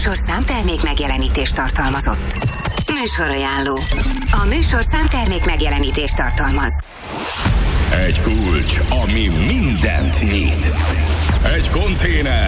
műsor számtermék megjelenítést tartalmazott. Műsorajánló. A műsor számtermék megjelenítést tartalmaz. Egy kulcs,